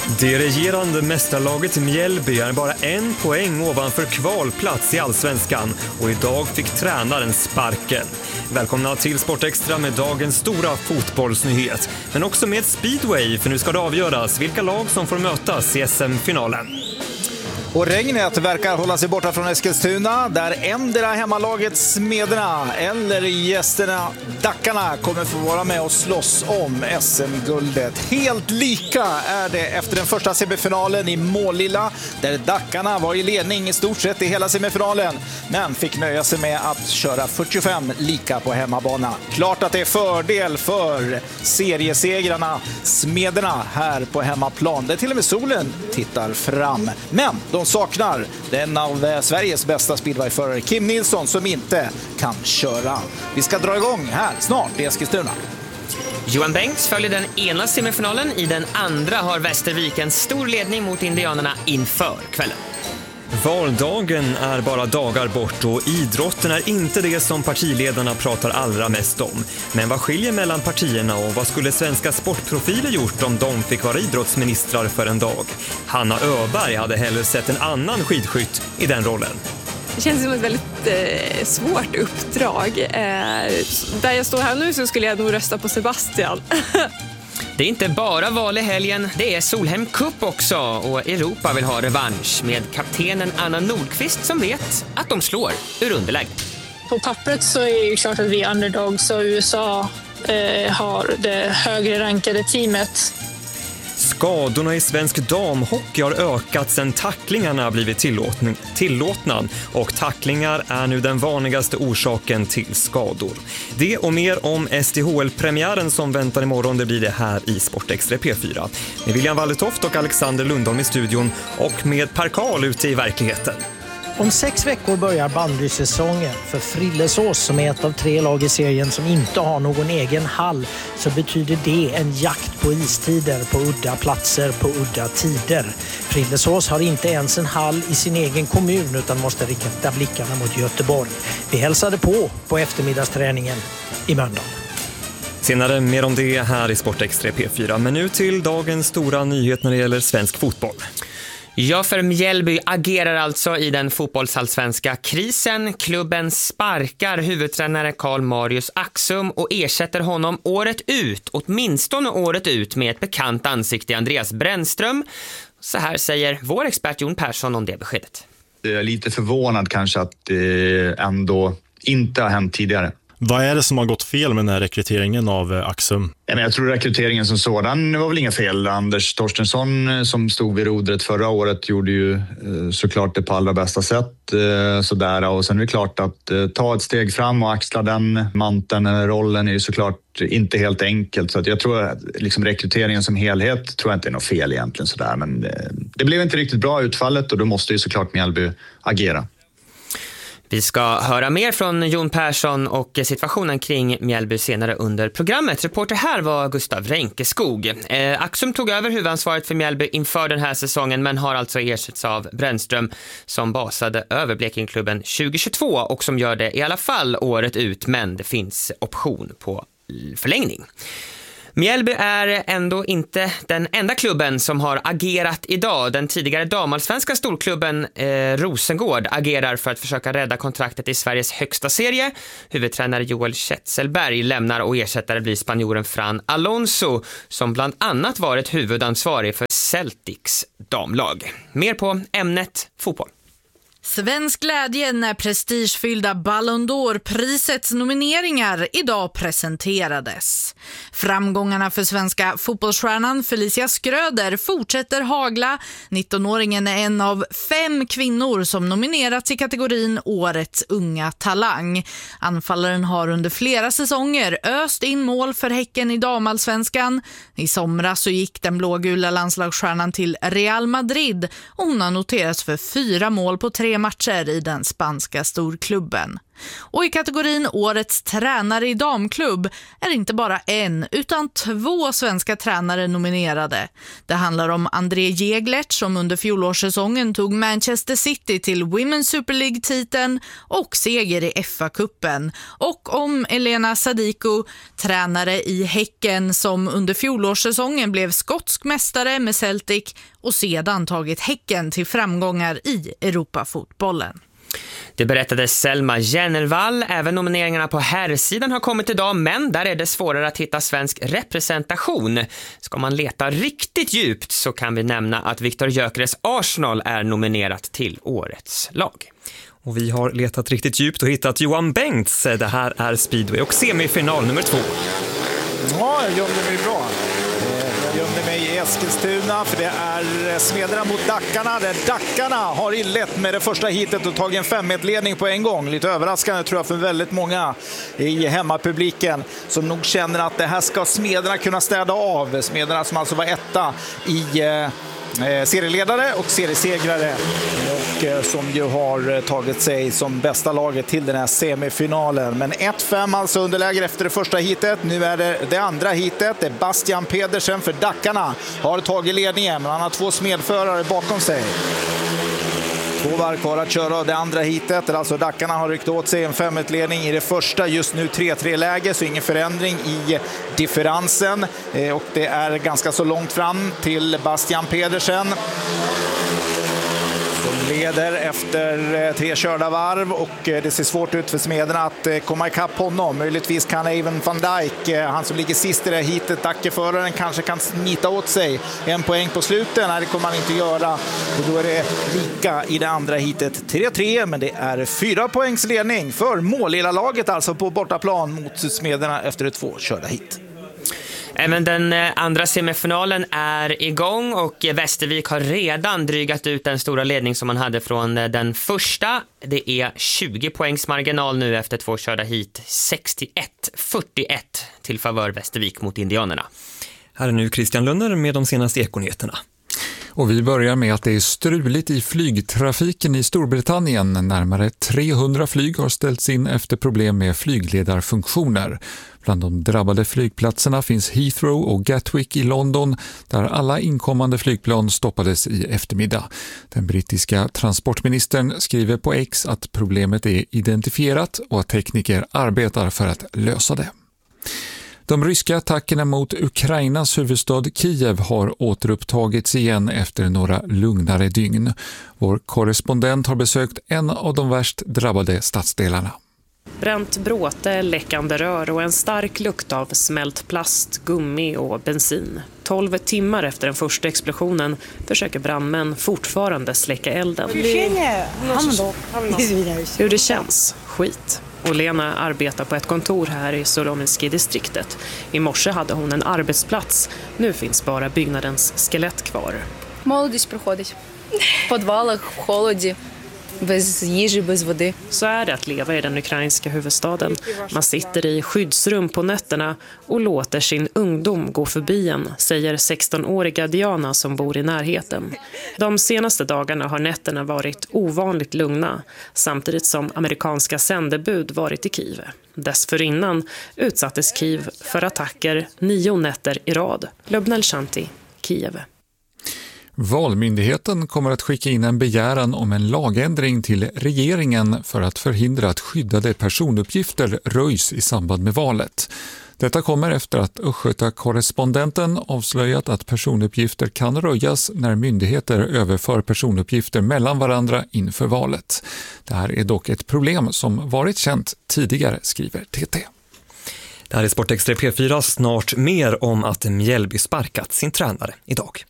Det regerande mästarlaget Mjällby är bara 1 poäng ovanför kvalplats i Allsvenskan och idag fick tränaren sparken. Välkomna till Sportextra med dagens stora fotbollsnyhet, men också med speedway, för nu ska det avgöras vilka lag som får mötas i SM-finalen. Och regnet verkar hålla sig borta från Eskilstuna, där ändra hemmalaget Smederna eller gästerna Dackarna kommer få vara med och slåss om SM-guldet. Helt lika är det efter den första semifinalen i Målilla, där Dackarna var i ledning i stort sett i hela semifinalen, men fick nöja sig med att köra 45 lika på hemmabana. Klart att det är fördel för seriesegrarna Smederna här på hemmaplan, där till och med solen tittar fram. Men de saknar den av Sveriges bästa speedwayförare Kim Nilsson, som inte kan köra. Vi ska dra igång här snart i Eskilstuna. Johan Bengts följer den ena semifinalen. I den andra har Västervik en stor ledning mot indianerna inför kvällen. Valdagen är bara dagar bort och idrotten är inte det som partiledarna pratar allra mest om. Men vad skiljer mellan partierna och vad skulle svenska sportprofiler gjort om de fick vara idrottsministrar för en dag? Hanna Öberg hade hellre sett en annan skidskytt i den rollen. Det känns som ett väldigt svårt uppdrag. Där jag står här nu så skulle jag nog rösta på Sebastian. Det är inte bara val i helgen, det är Solheim Cup också, och Europa vill ha revansch med kaptenen Anna Nordqvist som vet att de slår ur underläge. På pappret så är det ju klart att vi är underdog, så USA har det högre rankade teamet. Skadorna i svensk damhockey har ökat sedan tacklingarna blivit tillåtna, och tacklingar är nu den vanligaste orsaken till skador. Det och mer om SDHL-premiären som väntar imorgon, det blir det här i Sportextra P4. Med William Walletoft och Alexander Lundholm i studion och med Per Karl ute i verkligheten. Om 6 veckor börjar bandysäsongen. För Frillesås, som är ett av 3 lag i serien som inte har någon egen hall, så betyder det en jakt på istider på udda platser på udda tider. Frillesås har inte ens en hall i sin egen kommun utan måste rikta blickarna mot Göteborg. Vi hälsade på eftermiddagsträningen i Mölndal. Senare mer om det här i Sportextra P4, men nu till dagens stora nyhet när det gäller svensk fotboll. Ja, för Mjällby agerar alltså i den fotbollsallsvenska krisen. Klubben sparkar huvudtränare Karl Marius Axum och ersätter honom åtminstone året ut med ett bekant ansikte, Andreas Brännström. Så här säger vår expert Jon Persson om det beskedet. Jag är lite förvånad kanske att det ändå inte har hänt tidigare. Vad är det som har gått fel med den här rekryteringen av Axum? Jag tror rekryteringen som sådan var väl inga fel. Anders Torstensson som stod vid rodret förra året gjorde ju såklart det på allra bästa sätt. Sådär. Och sen är det klart att ta ett steg fram och axla den manteln eller rollen är ju såklart inte helt enkelt. Så att jag tror att liksom rekryteringen som helhet tror jag inte är något fel egentligen. Sådär. Men det blev inte riktigt bra utfallet och då måste ju såklart Mjällby agera. Vi ska höra mer från Jon Persson och situationen kring Mjällby senare under programmet. Reporter här var Gustav Renkeskog. Axum tog över huvudansvaret för Mjällby inför den här säsongen, men har alltså ersatts av Brännström som basade över Blekingklubben 2022 och som gör det i alla fall året ut, men det finns option på förlängning. Mjällby är ändå inte den enda klubben som har agerat idag. Den tidigare damallsvenska storklubben Rosengård agerar för att försöka rädda kontraktet i Sveriges högsta serie. Huvudtränare Joel Kjetselberg lämnar och ersättare blir spanjoren Fran Alonso, som bland annat varit huvudansvarig för Celtics damlag. Mer på ämnet fotboll. Svensk glädje när prestigefyllda Ballon d'Or-prisets nomineringar idag presenterades. Framgångarna för svenska fotbollsstjärnan Felicia Skröder fortsätter hagla. 19-åringen är en av 5 kvinnor som nominerats i kategorin Årets unga talang. Anfallaren har under flera säsonger öst in mål för Häcken i damallsvenskan. I somras så gick den blågula landslagsstjärnan till Real Madrid och hon har noterats för 4 mål på 3 matcher i den spanska storklubben. Och i kategorin Årets tränare i damklubb är inte bara en utan 2 svenska tränare nominerade. Det handlar om André Jäglert som under fjolårssäsongen tog Manchester City till Women's Super League-titeln och seger i FA-cupen. Och om Elena Sadiko, tränare i Häcken som under fjolårssäsongen blev skotsk mästare med Celtic och sedan tagit Häcken till framgångar i Europafotbollen. Det berättade Selma Jennervall. Även nomineringarna på herrsidan har kommit idag, men där är det svårare att hitta svensk representation. Ska man leta riktigt djupt så kan vi nämna att Viktor Gyökeres Arsenal är nominerat till årets lag. Och vi har letat riktigt djupt och hittat Johan Bengts. Det här är speedway och semifinal nummer 2. Ja, jag gömde mig bra. Jag gömde mig i Eskilstuna för det är Smederna mot Dackarna. Där Dackarna har inlett med det första hitet och tagit en 5-1-ledning på en gång. Lite överraskande tror jag för väldigt många i hemmapubliken som nog känner att det här ska Smederna kunna städa av. Smederna som alltså var etta i serieledare och seriesegrare och som ju har tagit sig som bästa laget till den här semifinalen. Men 1-5 alltså underläge efter det första hitet. Nu är det andra hitet. Det är Bastian Pedersen för Dackarna har tagit ledningen, men han har 2 smedförare bakom sig. 2 varv kvar att köra det andra hitet. Där alltså Dackarna har ryckt åt sig en 5-1-ledning i det första. Just nu 3-3-läge, så ingen förändring i differensen. Och det är ganska så långt fram till Bastian Pedersen. De leder efter 3 körda varv och det ser svårt ut för Smederna att komma ikapp honom. Möjligtvis kan även Van Dijk, han som ligger sist i det hitet, Dackeföraren, kanske kan smita åt sig en poäng på slutet. Nej, det kommer han inte göra. Och då är det lika i det andra hitet 3-3, men det är 4 poängs ledning för Målilla-laget alltså på bortaplan mot Smederna efter det 2 körda hit. Även den andra semifinalen är igång och Västervik har redan drygat ut den stora ledning som man hade från den första. Det är 20 poängs marginal nu efter 2 körda hit. 61-41 till favör Västervik mot Indianerna. Här är nu Christian Lunner med de senaste ekonyheterna. Och vi börjar med att det är struligt i flygtrafiken i Storbritannien. Närmare 300 flyg har ställts in efter problem med flygledarfunktioner. Bland de drabbade flygplatserna finns Heathrow och Gatwick i London, där alla inkommande flygplan stoppades i eftermiddag. Den brittiska transportministern skriver på X att problemet är identifierat och att tekniker arbetar för att lösa det. De ryska attackerna mot Ukrainas huvudstad Kiev har återupptagits igen efter några lugnare dygn. Vår korrespondent har besökt en av de värst drabbade stadsdelarna. Bränt bråte, läckande rör och en stark lukt av smält plast, gummi och bensin. 12 timmar efter den första explosionen försöker brandmän fortfarande släcka elden. Hur det känns? Skit. Olena arbetar på ett kontor här i Solomilski-distriktet. I morse hade hon en arbetsplats. Nu finns bara byggnadens skelett kvar. Молодість проходить. В подвалах, в холоді, без їжі, без води. Så är det att leva i den ukrainska huvudstaden. Man sitter i skyddsrum på nätterna och låter sin ungdom gå förbi en, säger 16-åriga Diana som bor i närheten. De senaste dagarna har nätterna varit ovanligt lugna, samtidigt som amerikanska sändebud varit i Kiev. Dessförinnan utsattes Kiev för attacker 9 nätter i rad. Lubnel Shanti, Kiev. Valmyndigheten kommer att skicka in en begäran om en lagändring till regeringen för att förhindra att skyddade personuppgifter röjs i samband med valet. Detta kommer efter att Östgöta-korrespondenten avslöjat att personuppgifter kan röjas när myndigheter överför personuppgifter mellan varandra inför valet. Det här är dock ett problem som varit känt tidigare, skriver TT. Det här är Sportextra P4, snart mer om att Mjällby sparkat sin tränare idag.